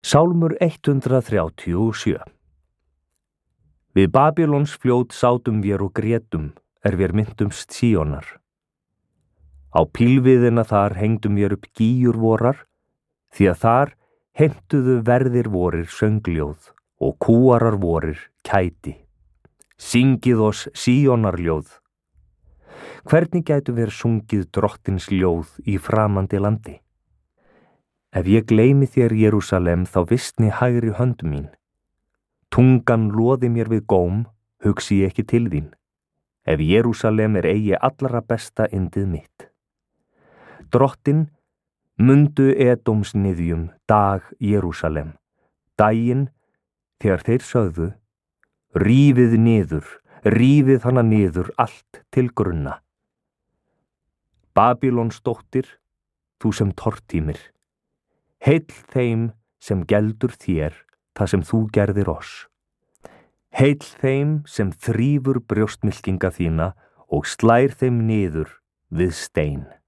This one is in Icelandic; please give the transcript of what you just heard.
Sálmur 137. Við Babylons fljót sátum vér og grétum, vér myndumst Síonar. Á pílviðina þar hengdum vér upp gíjur vorar, því að þar heimtuðu verðir vorir söngljóð og kúarar vorir kæti. Syngið oss Síonarljóð. Hvernig gætum við sungið drottins ljóð í framandi landi? Ef ég gleymi þér, Jerúsalem, þá vistni hægri hönd mín. Tungan loði mér við góm, hugsi ég ekki til þín. Ef Jerúsalem eigi allra besta yndið mitt. Drottin, mundu Edóms niðjum dag Jerúsalem, daginn þegar þeir sögðu, rífið hana niður allt til grunna. Babylons dóttir, þú sem tortímir, heill þeim sem geldur þér það sem þú gerðir oss. Heill þeim sem þrífur brjóstmylkinga þína og slær þeim niður við stein.